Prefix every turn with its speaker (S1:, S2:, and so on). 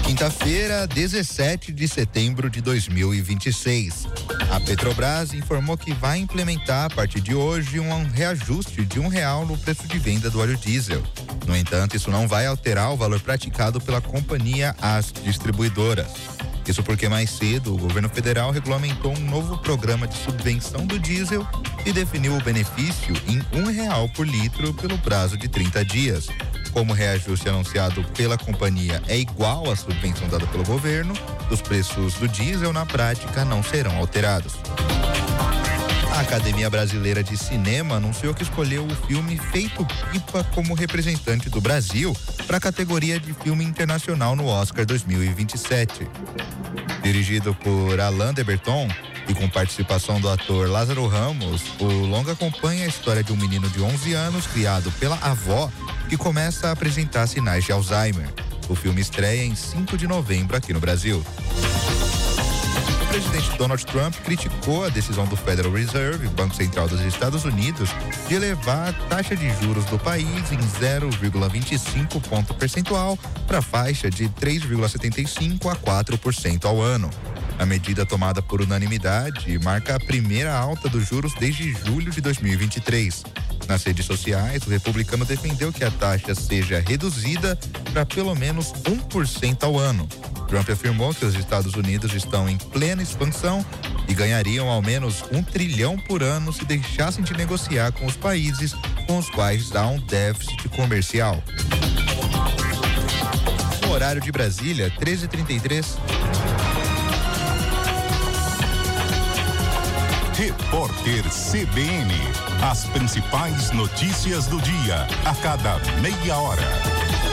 S1: Quinta-feira, 17 de setembro de 2026. A Petrobras informou que vai implementar a partir de hoje um reajuste de R$1 no preço de venda do óleo diesel. No entanto, isso não vai alterar o valor praticado pela companhia às distribuidoras. Isso porque mais cedo o governo federal regulamentou um novo programa de subvenção do diesel e definiu o benefício em R$1 por litro pelo prazo de 30 dias. Como o reajuste anunciado pela companhia é igual à subvenção dada pelo governo, os preços do diesel na prática não serão alterados. A Academia Brasileira de Cinema anunciou que escolheu o filme Feito Pipa como representante do Brasil para a categoria de filme internacional no Oscar 2027. Dirigido por Alain de Botton e com participação do ator Lázaro Ramos, o longa acompanha a história de um menino de 11 anos criado pela avó que começa a apresentar sinais de Alzheimer. O filme estreia em 5 de novembro aqui no Brasil. O presidente Donald Trump criticou a decisão do Federal Reserve, Banco Central dos Estados Unidos, de elevar a taxa de juros do país em 0,25 ponto percentual para a faixa de 3,75% a 4% ao ano. A medida tomada por unanimidade marca a primeira alta dos juros desde julho de 2023. Nas redes sociais, o republicano defendeu que a taxa seja reduzida para pelo menos 1% ao ano. Trump afirmou que os Estados Unidos estão em plena expansão e ganhariam ao menos R$1 trilhão por ano se deixassem de negociar com os países com os quais há um déficit comercial. No horário de Brasília, 13h33.
S2: Repórter CBN. As principais notícias do dia, a cada meia hora.